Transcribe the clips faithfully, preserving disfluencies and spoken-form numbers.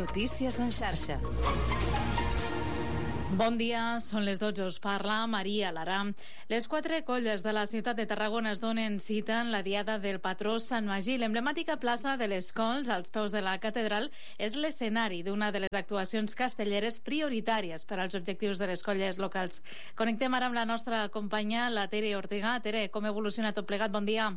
Notícies en xarxa. Bon dia, són les dotze, us parla Maria Lara. Les quatre colles de la ciutat de Tarragona es donen cita en la diada del patró Sant Magí. L'emblemàtica plaça de les Cols, als peus de la catedral, és l'escenari d'una de les actuacions castelleres prioritàries per als objectius de les colles locals. Connectem ara amb la nostra companya, la Tere Ortega. Tere, com evoluciona tot plegat? Bon dia.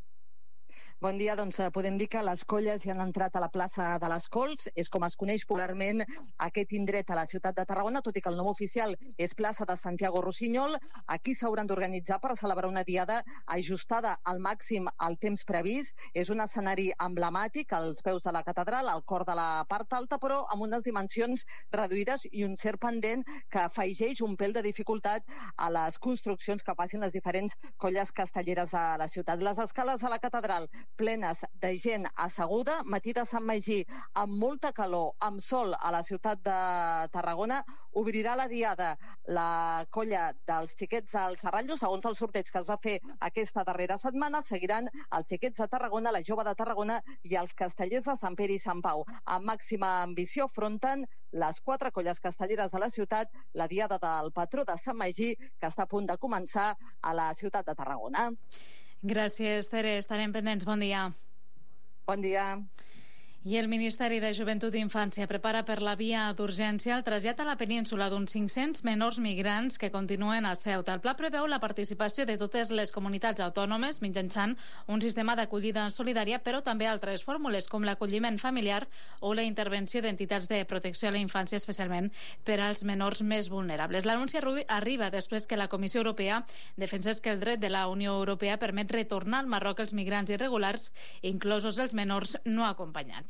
Bon dia, doncs podem dir que les colles ja han entrat a la plaça de les Cols, és com es coneix popularment aquest indret a la ciutat de Tarragona, tot i que el nom oficial és plaça de Santiago Rossinyol. Aquí s'hauran d'organitzar per celebrar una diada ajustada al màxim al temps previst. És un escenari emblemàtic als peus de la catedral, al cor de la part alta, però amb unes dimensions reduïdes i un cert pendent que afegeix un pèl de dificultat a les construccions que facin les diferents colles castelleres a la ciutat. Les escales a la catedral plenes de gent asseguda, matí de Sant Magí amb molta calor, amb sol a la ciutat de Tarragona, obrirà la diada la colla dels xiquets del Serrallo. Segons el sorteig que es va fer aquesta darrera setmana, seguiran els xiquets de Tarragona, la jove de Tarragona i els castellers de Sant Pere i Sant Pau. Amb màxima ambició afronten les quatre colles castelleres de la ciutat la diada del patró de Sant Magí, que està a punt de començar a la ciutat de Tarragona. Gràcies, Tere. Estarem pendents. Bon dia. Bon dia. I el Ministeri de Joventut i Infància prepara per la via d'urgència el trasllat a la península d'uns cinc-cents menors migrants que continuen a Ceuta. El pla preveu la participació de totes les comunitats autònomes mitjançant un sistema d'acollida solidària, però també altres fórmules com l'acolliment familiar o la intervenció d'entitats de protecció a la infància, especialment per als menors més vulnerables. L'anunci arriba després que la Comissió Europea defensés que el dret de la Unió Europea permet retornar al Marroc els migrants irregulars, inclosos els menors no acompanyats.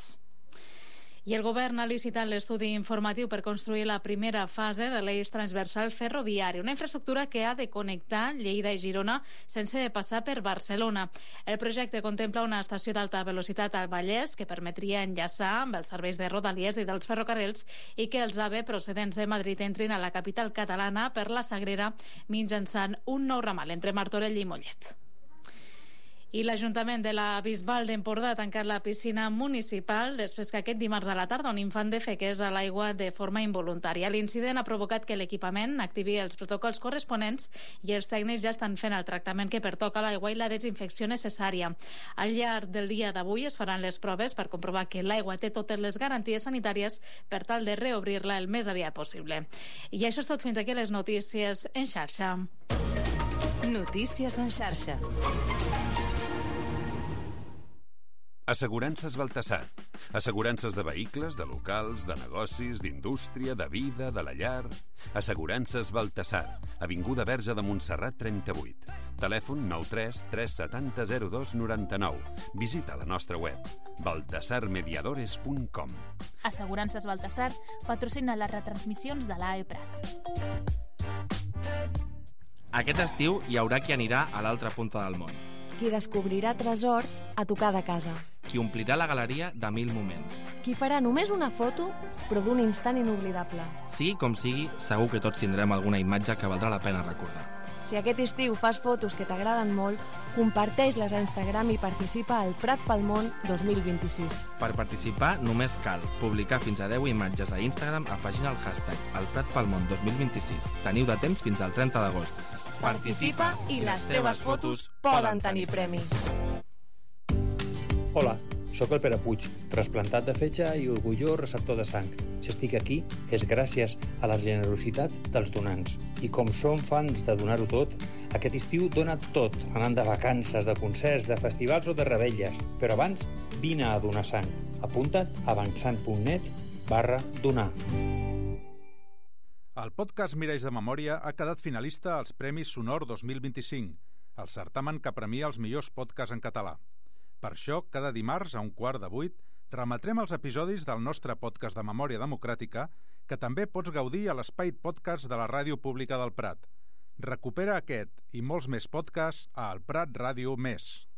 I el govern ha licitat l'estudi informatiu per construir la primera fase de l'eix transversal ferroviari, una infraestructura que ha de connectar Lleida i Girona sense passar per Barcelona. El projecte contempla una estació d'alta velocitat al Vallès que permetria enllaçar amb els serveis de Rodalies i dels ferrocarrils i que els AVE procedents de Madrid entrin a la capital catalana per la Sagrera mitjançant un nou ramal entre Martorell i Mollet. I l'Ajuntament de la Bisbal d'Empordà ha tancat la piscina municipal després que aquest dimarts a la tarda un infant defequés a l'aigua de forma involuntària. L'incident ha provocat que l'equipament activi els protocols corresponents i els tècnics ja estan fent el tractament que pertoca a l'aigua i la desinfecció necessària. Al llarg del dia d'avui es faran les proves per comprovar que l'aigua té totes les garanties sanitàries per tal de reobrir-la el més aviat possible. I això és tot, fins aquí les notícies en xarxa. Notícies en xarxa. Assegurances Baltasar. Assegurances de vehicles, de locals, de negocis, d'indústria, de vida, de la llar. Assegurances Baltasar. Avinguda Verge de Montserrat trenta-vuit. Telèfon nou tres tres set zero zero dos nou nou. Visita la nostra web baltasar mediadores punt com. Assegurances Baltasar patrocina les retransmissions de l'A E Prat. Aquest estiu hi haurà qui anirà a l'altra punta del món. Qui descobrirà tresors a tocar de casa. Qui omplirà la galeria de mil moments. Qui farà només una foto, però d'un instant inoblidable. Sigui com sigui, segur que tots tindrem alguna imatge que valdrà la pena recordar. Si aquest estiu fas fotos que t'agraden molt, comparteix-les a Instagram i participa al Prat pel Món dos mil vint-i-sis. Per participar només cal publicar fins a deu imatges a Instagram afegint el hashtag el Prat pel Món dos mil vint-i-sis. Teniu de temps fins al trenta d'agost. Participa i les teves fotos poden tenir premi. Hola, sóc el Pere Puig, trasplantat de fetge i orgullós receptor de sang. Si estic aquí és gràcies a la generositat dels donants. I com som fans de donar-ho tot, aquest estiu dona tot, anant de vacances, de concerts, de festivals o de revetlles. Però abans, vine a donar sang. Apunta't a avançant.net barra donar. El podcast Miralls de Memòria ha quedat finalista als Premis Sonor dos mil vint-i-cinc, el certamen que premia els millors podcasts en català. Per això, cada dimarts a un quart de vuit, remetrem els episodis del nostre podcast de Memòria Democràtica, que també pots gaudir a l'Espai Podcast de la Ràdio Pública del Prat. Recupera aquest i molts més podcasts a El Prat Ràdio Més.